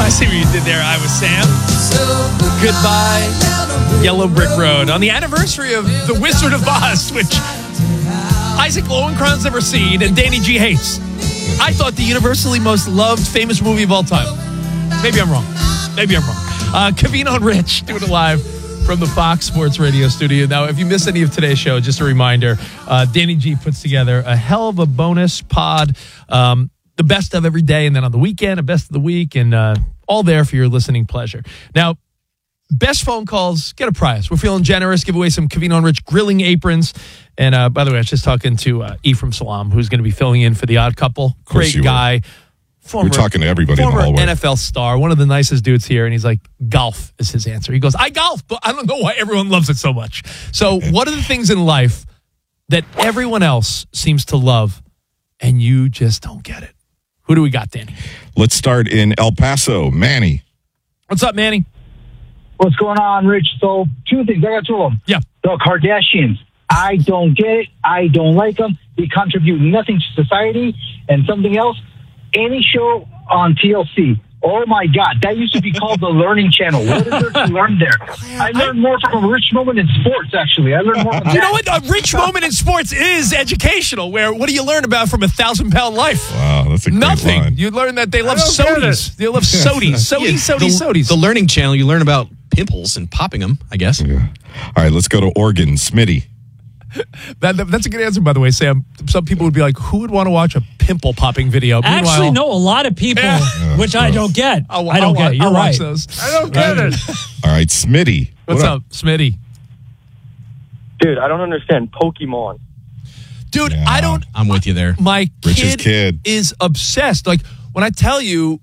I see what you did there, Iowa Sam. Goodbye, Yellow Brick Road. On the anniversary of The Wizard of Oz, which Isaac Lowenkron's never seen and Danny G hates. I thought the universally most loved famous movie of all time. Maybe I'm wrong. Covino and Rich doing it live from the Fox Sports Radio studio. Now, if you missed any of today's show, just a reminder, Danny G puts together a hell of a bonus pod, the best of every day, and then on the weekend, a best of the week, and all there for your listening pleasure. Now, best phone calls, get a prize. We're feeling generous, give away some Covino and Rich grilling aprons. And by the way, I was just talking to Ephraim Salam, who's going to be filling in for the Odd Couple. Great guy. We're talking to everybody in the hallway. Former NFL star, one of the nicest dudes here, and he's like, golf is his answer. He goes, I golf, but I don't know why everyone loves it so much. So what are the things in life that everyone else seems to love and you just don't get it? Who do we got, Danny? Let's start in El Paso. Manny. What's up, Manny? What's going on, Rich? So, two things. I got two of them. Yeah. The Kardashians. I don't get it. I don't like them. They contribute nothing to society. And something else, any show on TLC. Oh, my God. That used to be called the Learning Channel. What is there to learn there? I learned more from a rich moment in sports, actually. I learned more from that. You know what? A rich moment in sports is educational, where what do you learn about from 1,000-pound life? Wow, that's a great Nothing. line. You learn that they love sodies. They love sodies. Sodies. The Learning Channel, you learn about pimples and popping them, I guess. Yeah. All right, let's go to Oregon. Smitty. That's a good answer, by the way, Sam. Some people would be like, who would want to watch a pimple popping video? Actually, no, a lot of people, which I don't get. I don't get it. You're right. Watch those. I don't get it. All right, Smitty. What's up, Smitty? Dude, I don't understand Pokemon. Dude, Yeah. I'm with you there. My Rich's kid is obsessed. Like, when I tell you,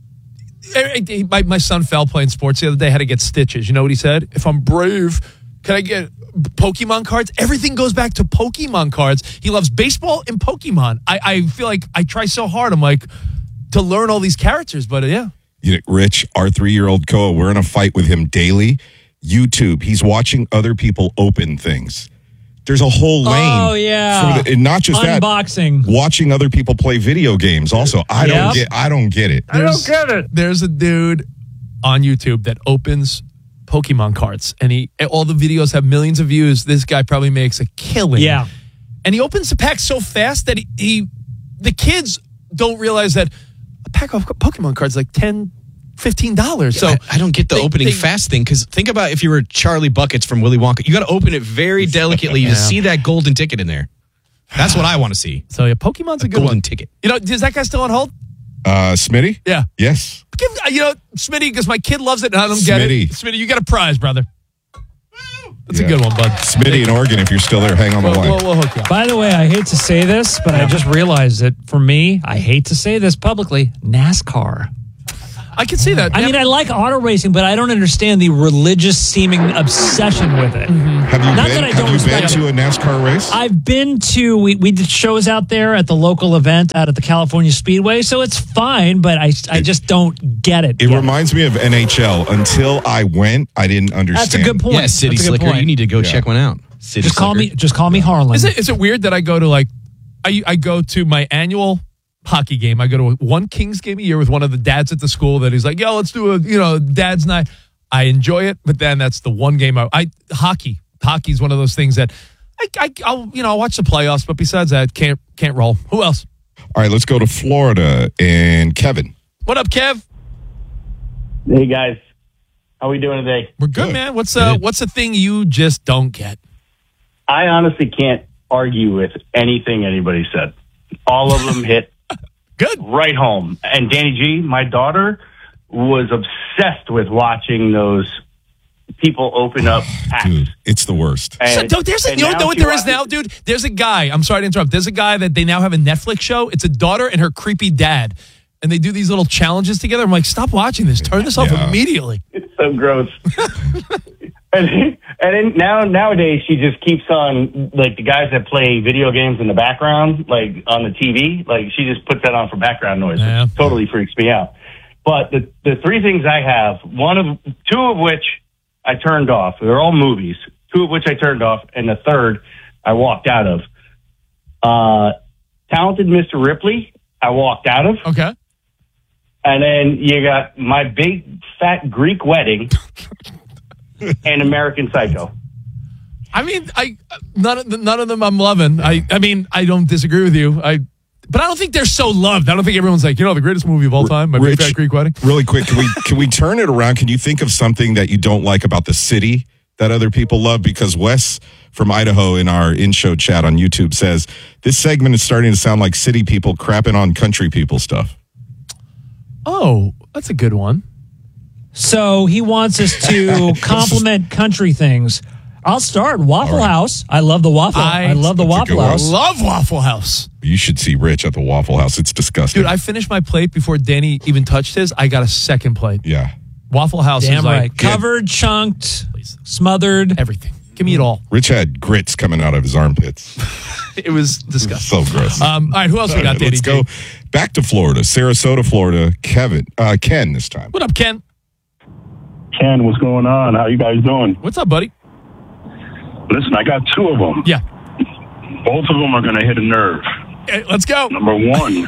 my son fell playing sports the other day, had to get stitches. You know what he said? If I'm brave, can I get Pokemon cards? Everything goes back to Pokemon cards. He loves baseball and Pokemon. I feel like I try so hard. I'm like, to learn all these characters, but yeah. You know, Rich, our 3-year-old Koa, we're in a fight with him daily. YouTube, he's watching other people open things. There's a whole lane. Oh, yeah. And not just Unboxing. that. Watching other people play video games also. I don't get it. I don't get it. There's a dude on YouTube that opens Pokemon cards, and all the videos have millions of views. This guy probably makes a killing. Yeah. And he opens the pack so fast that the kids don't realize that a pack of Pokemon cards is like $10, $15. So I don't get the opening fast thing, because think about if you were Charlie Buckets from Willy Wonka. You got to open it very delicately to see that golden ticket in there. That's what I want to see. So yeah, Pokemon's a good golden one. ticket. You know, is that guy still on hold? Smitty? Yeah. Yes. Smitty, because my kid loves it and I don't get it. Smitty, you got a prize, brother. That's a good one, bud. Smitty in Oregon, if you're still there, hang on the line. We'll hook you up. By the way, I hate to say this, but I just realized that for me, I hate to say this publicly, NASCAR. I can see that. I mean, I like auto racing, but I don't understand the religious-seeming obsession with it. Have you been to a NASCAR race? I've been to, we did shows out there at the local event out at the California Speedway, so it's fine, but I just don't get it. It reminds me of NHL. Until I went, I didn't understand. That's a good point. Yeah, City Slicker, you need to go check one out. Just call me Harlan. Is it weird that I go to I go to my annual hockey game? I go to one Kings game a year with one of the dads at the school that he's like, yo, let's do a dad's night. I enjoy it, but then that's the one game hockey is one of those things that I'll watch the playoffs, but besides that, can't roll. Who else? All right, let's go to Florida and Kevin. What up, Kev? Hey, guys. How we doing today? We're good, man. What's the thing you just don't get? I honestly can't argue with anything anybody said. All of them hit good right home. And Danny G, my daughter, was obsessed with watching those people open up packs. Dude, it's the worst. You know what there is now, dude? There's a guy. I'm sorry to interrupt. There's a guy that they now have a Netflix show. It's a daughter and her creepy dad. And they do these little challenges together. I'm like, stop watching this. Turn this off immediately. It's so gross. and then nowadays, she just keeps on, like, the guys that play video games in the background, like, on the TV. Like, she just puts that on for background noise. Yeah. It totally freaks me out. But the three things I have, two of which I turned off. They're all movies. Two of which I turned off, and the third I walked out of. Talented Mr. Ripley, I walked out of. Okay. And then you got My Big Fat Greek Wedding and American Psycho. I mean, none of them I'm loving. I mean, I don't disagree with you. But I don't think they're so loved. I don't think everyone's like, the greatest movie of all time, My Big Fat Greek Wedding. Really quick, can we turn it around? Can you think of something that you don't like about the city that other people love? Because Wes from Idaho in our in-show chat on YouTube says, this segment is starting to sound like city people crapping on country people stuff. Oh, that's a good one. So he wants us to compliment country things. I'll start. Waffle House. I love the Waffle. I love the Waffle House. Love Waffle House. You should see Rich at the Waffle House. It's disgusting. Dude, I finished my plate before Danny even touched his. I got a second plate. Yeah. Waffle House Damn is right. like Covered, chunked, smothered. everything. Give me it all. Rich had grits coming out of his armpits. It was disgusting. So gross. All right, who else we got, Danny? Let's go back to Florida, Sarasota, Florida. Ken this time. What up, Ken? Ken, what's going on? How you guys doing? What's up, buddy? Listen, I got two of them. Yeah. Both of them are going to hit a nerve. Hey, let's go. Number one,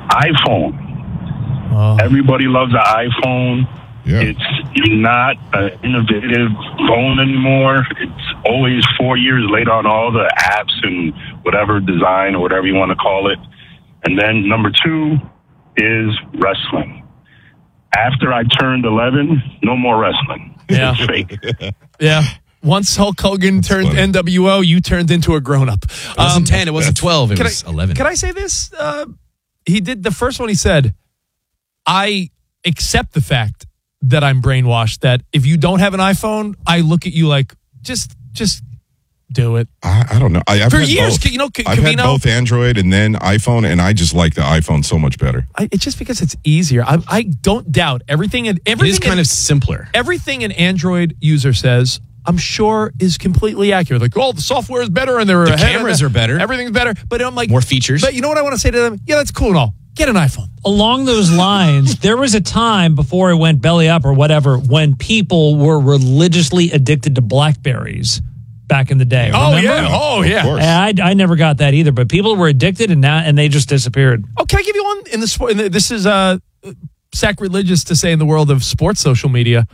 iPhone. Everybody loves an iPhone. Yeah. It's not an innovative phone anymore. It's always 4 years late on all the apps and whatever design or whatever you want to call it. And then number two is wrestling. After I turned 11, no more wrestling. Yeah. It's fake. Yeah. Once Hulk Hogan turned funny. NWO, you turned into a grown-up. It wasn't 10, it wasn't 12, it was 11. Can I say this? He did the first one. He said, I accept the fact that I'm brainwashed, that if you don't have an iPhone, I look at you like, just do it. I don't know. I've For had years, both. I've had both Android and then iPhone, and I just like the iPhone so much better. It's just because it's easier. I don't doubt everything. It is kind of simpler. Everything an Android user says, I'm sure, is completely accurate. Like, the software is better and they're The ahead cameras are better. Everything's better. But I'm like, more features. But you know what I want to say to them? Yeah, that's cool and all. Get an iPhone. Along those lines, there was a time before it went belly up or whatever when people were religiously addicted to BlackBerries back in the day. Oh, Remember? yeah. Oh, Of yeah. course. I never got that either, but people were addicted and they just disappeared. Oh, can I give you one in the sport? This is sacrilegious to say in the world of sports social media.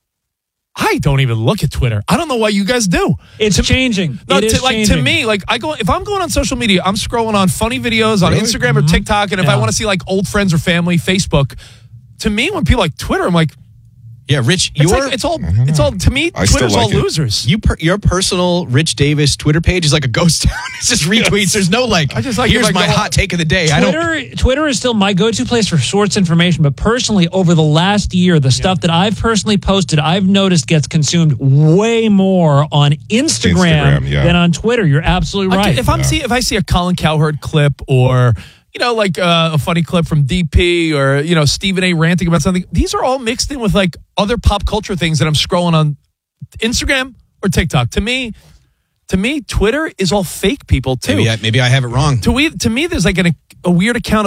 I don't even look at Twitter. I don't know why you guys do. It's changing. No, It is changing. to me, like if I'm going on social media, I'm scrolling on funny videos on Really? Instagram or TikTok, and if I want to see like old friends or family, Facebook. To me, when people like Twitter, I'm like, Yeah, Rich, it's all to me. I still Twitter's like all it. losers. your personal Rich Davis Twitter page is like a ghost town. It's just retweets. There's no like, I just like here's if I my go- hot take of the day. Twitter is still my go-to place for sports information, but personally, over the last year, the stuff that I've personally posted, I've noticed gets consumed way more on Instagram yeah. than on Twitter. You're absolutely right. If I see a Colin Cowherd clip or like a funny clip from DP or Stephen A. ranting about something, these are all mixed in with like other pop culture things that I'm scrolling on Instagram or TikTok. To me, Twitter is all fake people too. Maybe I have it wrong. To me, there's like a weird account